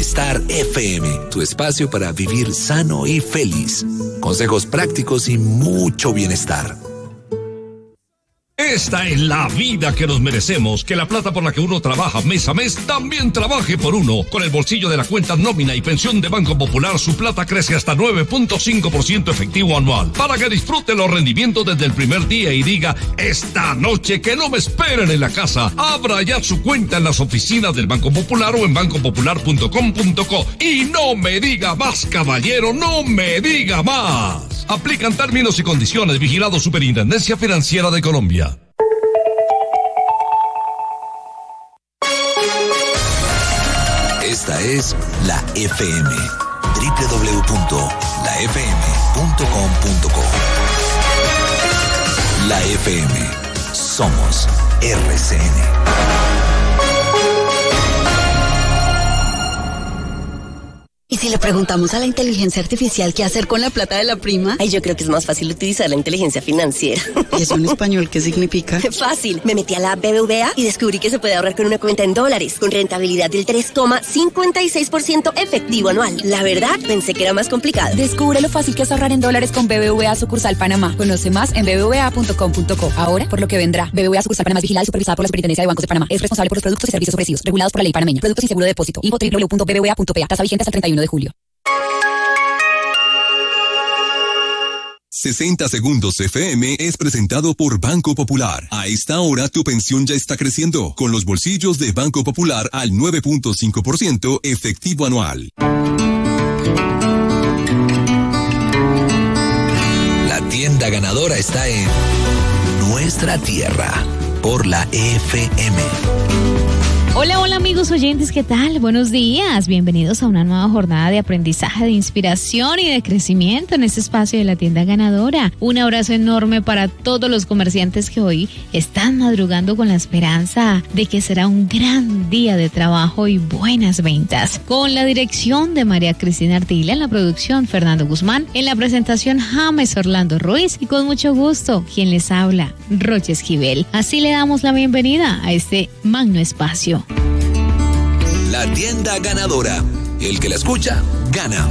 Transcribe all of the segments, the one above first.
Bienestar FM, tu espacio para vivir sano y feliz. Consejos prácticos y mucho bienestar. Esta es la vida que nos merecemos, que la plata por la que uno trabaja mes a mes también trabaje por uno. Con el bolsillo de la cuenta nómina y pensión de Banco Popular, su plata crece hasta 9.5% efectivo anual, para que disfrute los rendimientos desde el primer día y diga, esta noche que no me esperen en la casa. Abra ya su cuenta en las oficinas del Banco Popular o en bancopopular.com.co. Y no me diga más, caballero, no me diga más. Aplican términos y condiciones. Vigilado Superintendencia Financiera de Colombia. Esta es la FM, www.lafm.com.co. La FM, somos RCN. ¿Y si le preguntamos a la inteligencia artificial qué hacer con la plata de la prima? Ay, yo creo que es más fácil utilizar la inteligencia financiera. ¿Y eso en español qué significa? Fácil. Me metí a la BBVA y descubrí que se puede ahorrar con una cuenta en dólares, con rentabilidad del 3,56% efectivo anual. La verdad, pensé que era más complicado. Descubre lo fácil que es ahorrar en dólares con BBVA Sucursal Panamá. Conoce más en bbva.com.co. Ahora, por lo que vendrá. BBVA Sucursal Panamá es vigilada y supervisada por la Superintendencia de Bancos de Panamá. Es responsable por los productos y servicios ofrecidos, regulados por la ley panameña. Productos sin seguro de depósito. Info www.bbva.pa. Tasa vigente hasta el 31 de julio. 60 Segundos FM es presentado por Banco Popular. A esta hora tu pensión ya está creciendo, con los bolsillos de Banco Popular al 9.5% efectivo anual. La tienda ganadora está en nuestra tierra, por la FM. Hola, hola amigos oyentes, ¿qué tal? Buenos días, bienvenidos a una nueva jornada de aprendizaje, de inspiración y de crecimiento en este espacio de la tienda ganadora. Un abrazo enorme para todos los comerciantes que hoy están madrugando con la esperanza de que será un gran día de trabajo y buenas ventas. Con la dirección de María Cristina Artila, en la producción Fernando Guzmán, en la presentación James Orlando Ruiz y con mucho gusto quien les habla, Roche Esquivel. Así le damos la bienvenida a este magno espacio. La tienda ganadora. El que la escucha, gana.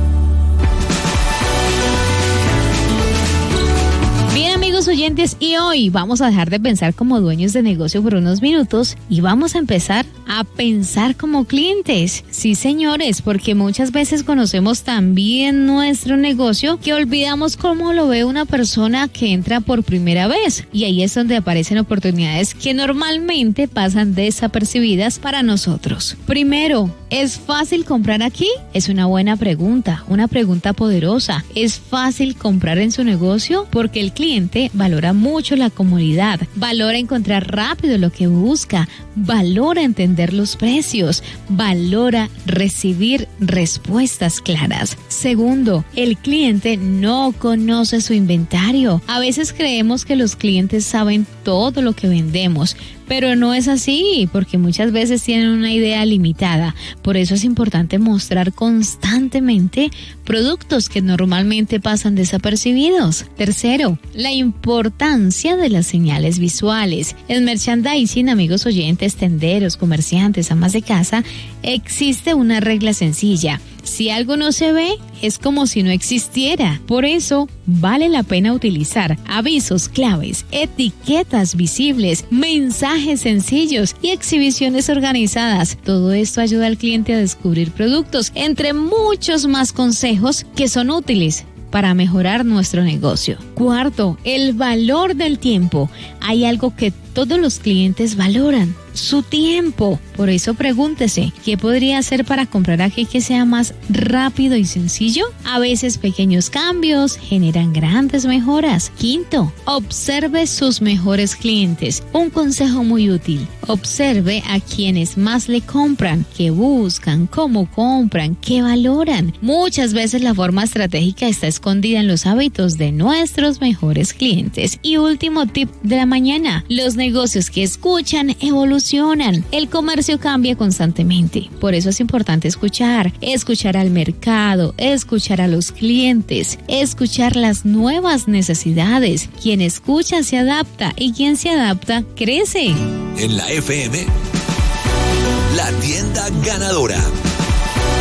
Bien amigos oyentes, y hoy vamos a dejar de pensar como dueños de negocio por unos minutos y vamos a empezar a pensar como clientes. Sí señores, porque muchas veces conocemos tan bien nuestro negocio que olvidamos cómo lo ve una persona que entra por primera vez, y ahí es donde aparecen oportunidades que normalmente pasan desapercibidas para nosotros. Primero, ¿es fácil comprar aquí? Es una buena pregunta, una pregunta poderosa. ¿Es fácil comprar en su negocio? Porque el cliente valora mucho la comodidad, valora encontrar rápido lo que busca, valora entender los precios, valora recibir respuestas claras. Segundo, el cliente no conoce su inventario. A veces creemos que los clientes saben todo lo que vendemos, pero no es así, porque muchas veces tienen una idea limitada. Por eso es importante mostrar constantemente productos que normalmente pasan desapercibidos. Tercero, la importancia de las señales visuales. En merchandising, amigos oyentes, tenderos, comerciantes, amas de casa, existe una regla sencilla. Si algo no se ve, es como si no existiera. Por eso, vale la pena utilizar avisos claves, etiquetas visibles, mensajes sencillos y exhibiciones organizadas. Todo esto ayuda al cliente a descubrir productos, entre muchos más consejos que son útiles para mejorar nuestro negocio. Cuarto, el valor del tiempo. Hay algo que todos los clientes valoran: su tiempo. Por eso pregúntese, ¿qué podría hacer para comprar aquí que sea más rápido y sencillo? A veces pequeños cambios generan grandes mejoras. Quinto, observe sus mejores clientes. Un consejo muy útil: observe a quienes más le compran, qué buscan, cómo compran, qué valoran. Muchas veces la forma estratégica está escondida en los hábitos de nuestros mejores clientes. Y último tip de la mañana: los negocios que escuchan evolucionan. El comercio cambia constantemente. Por eso es importante escuchar al mercado, escuchar a los clientes, escuchar las nuevas necesidades. Quien escucha se adapta y quien se adapta crece. En la FM, la tienda ganadora.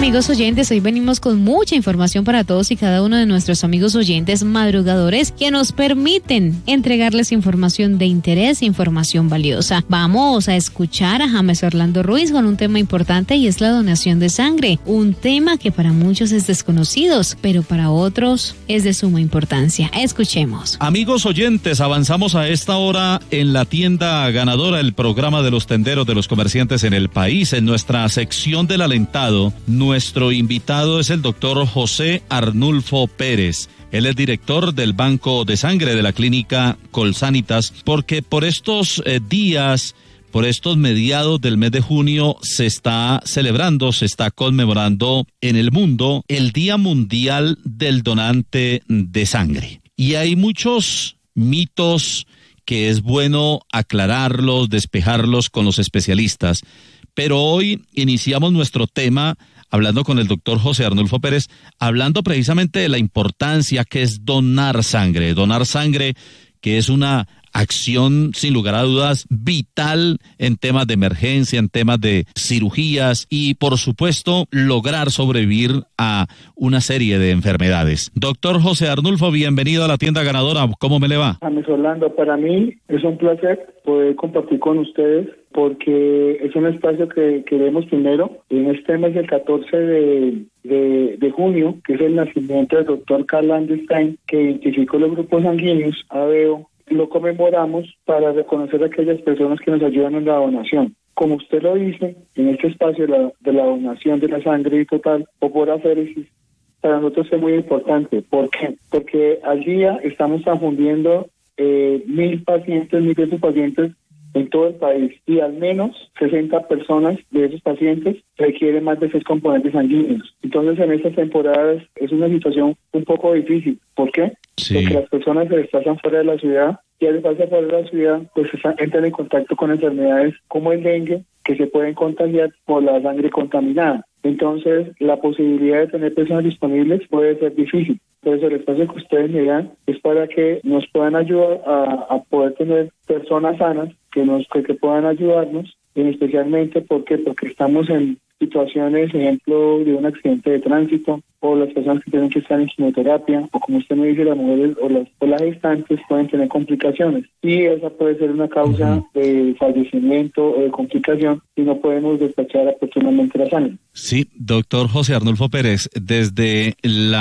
Amigos oyentes, hoy venimos con mucha información para todos y cada uno de nuestros amigos oyentes madrugadores que nos permiten entregarles información de interés e información valiosa. Vamos a escuchar a James Orlando Ruiz con un tema importante y es la donación de sangre, un tema que para muchos es desconocido, pero para otros es de suma importancia. Escuchemos. Amigos oyentes, avanzamos a esta hora en la tienda ganadora, el programa de los tenderos de los comerciantes en el país. En nuestra sección del alentado, nuestro invitado es el doctor José Arnulfo Pérez. Él es director del Banco de Sangre de la clínica Colsanitas, porque por estos días, por estos mediados del mes de junio, se está celebrando, se está conmemorando en el mundo el Día Mundial del Donante de Sangre. Y hay muchos mitos que es bueno aclararlos, despejarlos con los especialistas. Pero hoy iniciamos nuestro tema hablando con el doctor José Arnulfo Pérez, hablando precisamente de la importancia que es donar sangre que es una acción sin lugar a dudas vital en temas de emergencia, en temas de cirugías y por supuesto lograr sobrevivir a una serie de enfermedades. Doctor José Arnulfo, bienvenido a la tienda ganadora, ¿cómo me le va? James Orlando, para mí es un placer poder compartir con ustedes porque es un espacio que queremos primero. En este mes del 14 de junio, que es el nacimiento del doctor Carl Landstein, que identificó los grupos sanguíneos ABO, lo conmemoramos para reconocer a aquellas personas que nos ayudan en la donación. Como usted lo dice, en este espacio de la donación de la sangre y total o por aféresis, para nosotros es muy importante. ¿Por qué? Porque al día estamos transfundiendo 1.000 pacientes en todo el país y al menos 60 personas de esos pacientes requieren más de 6 componentes sanguíneos. Entonces en estas temporadas es una situación un poco difícil. ¿Por qué? Sí. Porque las personas se desplazan fuera de la ciudad y al desplazarse fuera de la ciudad pues entran en contacto con enfermedades como el dengue que se pueden contagiar por la sangre contaminada. Entonces la posibilidad de tener personas disponibles puede ser difícil. Entonces el espacio que ustedes me dan es para que nos puedan ayudar a poder tener personas sanas que puedan ayudarnos, y especialmente porque estamos en situaciones, ejemplo, de un accidente de tránsito, o las personas que tienen que estar en quimioterapia, o como usted me dice, las mujeres o las gestantes pueden tener complicaciones, y esa puede ser una causa de fallecimiento o de complicación, y no podemos despachar oportunamente la sangre. Sí, doctor José Arnulfo Pérez, desde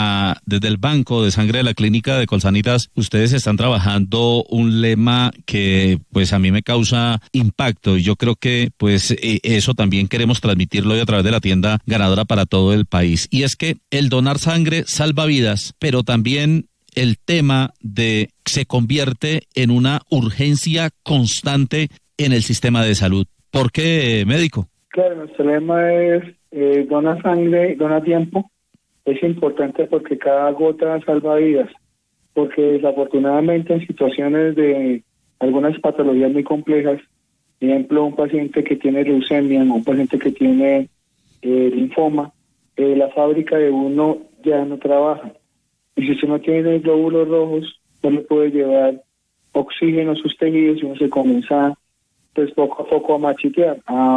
el Banco de Sangre de la Clínica de Colsanitas, ustedes están trabajando un lema que pues a mí me causa impacto, y yo creo que pues eso también queremos transmitirlo hoy a través de la tienda ganadora para todo el país, y es que el donar sangre salva vidas, pero también el tema de se convierte en una urgencia constante en el sistema de salud. ¿Por qué, médico? Claro, nuestro lema es dona sangre, dona tiempo. Es importante porque cada gota salva vidas, porque desafortunadamente en situaciones de algunas patologías muy complejas, por ejemplo, un paciente que tiene leucemia o un paciente que tiene linfoma, la fábrica de uno ya no trabaja. Y si usted no tiene glóbulos rojos, no le puede llevar oxígeno a sus tejidos y uno se comienza pues poco a poco a machetear,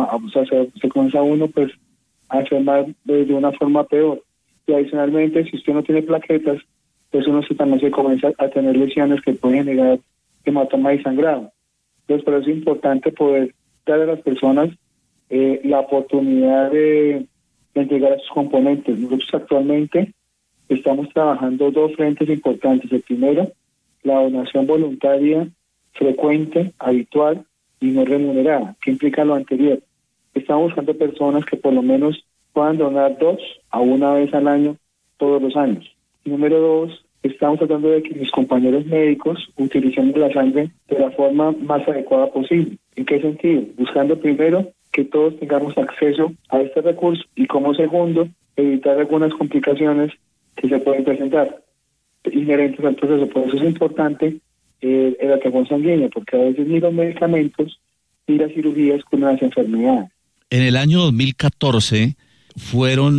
se comienza uno pues a enfermar de una forma peor. Y adicionalmente, si usted no tiene plaquetas, pues uno también se comienza a tener lesiones que pueden generar hematoma y sangrado. Entonces, por eso es importante poder dar a las personas la oportunidad de entregar a sus componentes. Nosotros actualmente estamos trabajando 2 frentes importantes. El primero, la donación voluntaria, frecuente, habitual y no remunerada, que implica lo anterior. Estamos buscando personas que por lo menos puedan donar 2 a 1 vez al año, todos los años. Y número 2, estamos tratando de que mis compañeros médicos utilicen la sangre de la forma más adecuada posible. ¿En qué sentido? Buscando primero que todos tengamos acceso a este recurso y como segundo, evitar algunas complicaciones que se pueden presentar inherentes al proceso. Por eso es importante el alcance sanguíneo, porque a veces ni los medicamentos ni las cirugías curan las enfermedades. En el año 2014 fueron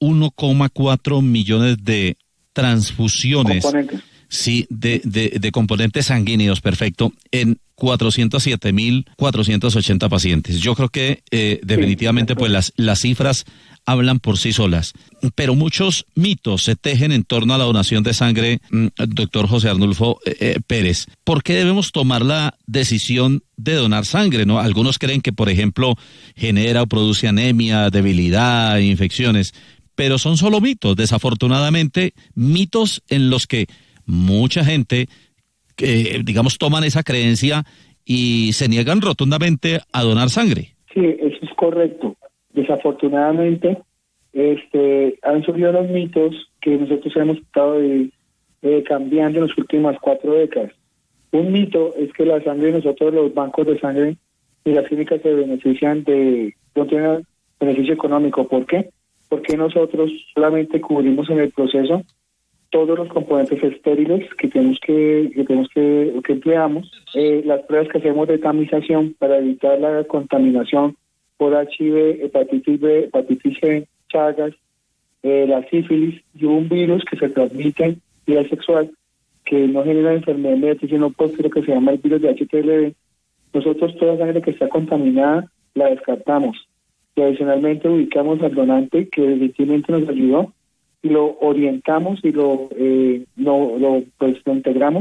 1,4 millones de transfusiones. Componentes. Sí, de componentes sanguíneos, perfecto, en 407.480 pacientes. Yo creo que definitivamente pues las cifras hablan por sí solas. Pero muchos mitos se tejen en torno a la donación de sangre, doctor José Arnulfo Pérez. ¿Por qué debemos tomar la decisión de donar sangre, ¿no? Algunos creen que, por ejemplo, genera o produce anemia, debilidad, infecciones, pero son solo mitos, desafortunadamente, mitos en los que mucha gente, digamos, toman esa creencia y se niegan rotundamente a donar sangre. Sí, eso es correcto. Desafortunadamente, han surgido los mitos que nosotros hemos estado cambiando en las últimas 4 décadas. Un mito es que la sangre, nosotros los bancos de sangre y las clínicas se benefician no tienen beneficio económico. ¿Por qué? Porque nosotros solamente cubrimos en el proceso todos los componentes estériles que empleamos, las pruebas que hacemos de tamización para evitar la contaminación por HIV, hepatitis B, hepatitis C, Chagas, la sífilis y un virus que se transmite vía sexual que no genera enfermedad, sino posterior, que se llama el virus de HTLV. Nosotros toda sangre que está contaminada la descartamos y adicionalmente ubicamos al donante que definitivamente nos ayudó y lo orientamos y lo integramos